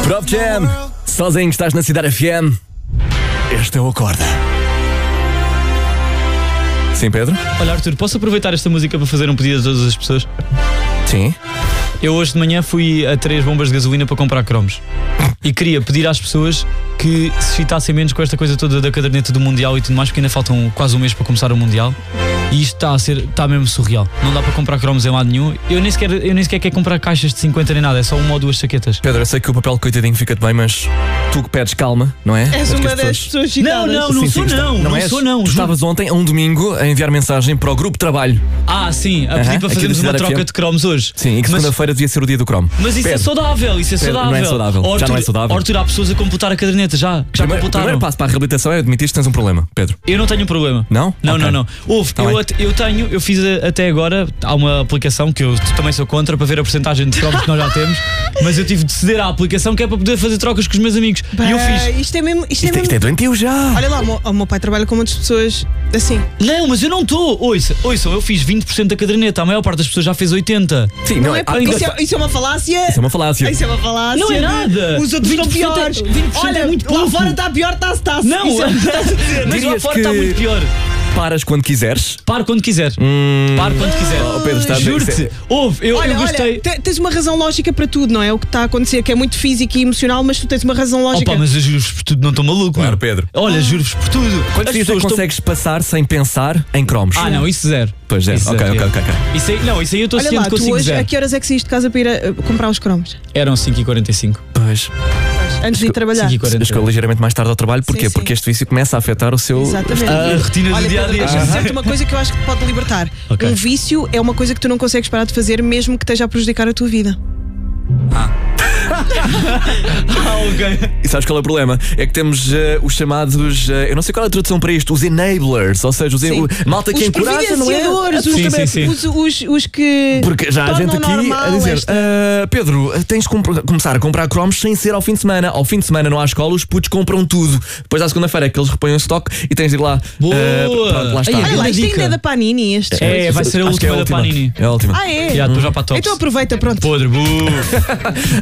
Prop Jam, sozinho estás na Cidade FM. Este é o Acorda. Sim, Pedro? Olha, Arthur, posso aproveitar esta música para fazer um pedido a todas as pessoas? Sim. Eu hoje de manhã fui a 3 bombas de gasolina para comprar cromos. E queria pedir às pessoas que se excitassem menos com esta coisa toda da caderneta do Mundial e tudo mais, porque ainda faltam quase um mês para começar o Mundial. E isto está mesmo surreal. Não dá para comprar cromos em lado nenhum. Eu nem sequer quero comprar caixas de 50 nem nada, é só uma ou duas saquetas. Pedro, eu sei que o papel coitadinho fica-te bem, mas tu que pedes calma, não é? És uma das pessoas excitadas. Não sou. Tu estavas ontem, a um domingo, a enviar mensagem para o grupo de trabalho. Ah, sim, a pedir para fazermos uma troca de cromos hoje. Sim, e que segunda-feira devia ser o dia do cromo. Mas isso Pedro, é saudável, isso é Pedro, saudável. não é saudável, Arthur, já não é saudável. Arthur, há pessoas a computar a caderneta já O primeiro passo para a reabilitação é admitir que tens um problema, Pedro. Eu não tenho um problema. Não? Não, Okay. não. Houve, Tá eu fiz até agora, há uma aplicação que eu também sou contra para ver a porcentagem de cromos que nós já temos, mas eu tive de ceder à aplicação que é para poder fazer trocas com os meus amigos. E eu fiz. Isto é mesmo. Isto é doentio já. Olha lá, o meu pai trabalha com muitas pessoas assim. Não, mas eu não estou. Ouçam, eu fiz 20% da caderneta, a maior parte das pessoas já fez 80%. Sim, Não é porque isso é uma falácia. Isso é uma falácia. Isso é uma falácia. Não é nada. Os outros estão 20% piores. 20% Olha, é muito lá pouco. fora está pior, está-se. Não, Isso é- mas lá Dirias fora está que- muito pior. Paras quando quiseres. Para quando quiser. Para quando quiser. Oh, Pedro, está a dizer- Juro-te. Eu gostei. Olha, tens uma razão lógica para tudo, não é? O que está a acontecer, que é muito físico e emocional, mas tu tens uma razão lógica. Opa, mas eu juro-vos por tudo, não estou maluco. Claro, meu. Pedro. Olha, juro-vos por tudo. Quantos As dias é que pessoas consegues passar sem pensar em cromos? Ah, não, isso zero. Pois é, Isso ok. Isso aí eu estou Olha ciente lá, que tu consigo hoje, zero. a que horas é que saíste de casa para ir comprar os cromos? Eram 5h45. Pois. Antes de ir trabalhar. 5h40. Chegou ligeiramente mais tarde ao trabalho. Porquê? Sim, sim. Porque este vício começa a afetar o seu. Exatamente. A rotina do Olha, dia a Pedro, dia. deixa-me dizer-te uma coisa que eu acho que te pode libertar. Ok. Um vício é uma coisa que tu não consegues parar de fazer, mesmo que esteja a prejudicar a tua vida. Ok. E sabes qual é o problema? É que temos os chamados. Eu não sei qual é a tradução para isto, os enablers, ou seja, malta que Os encoraja, não é? providenciadores, os que. Porque já há gente aqui tornam a dizer: normal Pedro, tens de começar a comprar cromos sem ser ao fim de semana. Ao fim de semana não há escola, os putos compram tudo. Depois à segunda-feira é que eles repõem o stock e tens de ir lá. Boa! Pronto, lá está. Ai, Olha lá, isto dica. ainda é da Panini, estes. Vai ser a Acho que última da Panini. É a última. Ah, é? Já, depois já para a Tops. Então aproveita, pronto. Podre,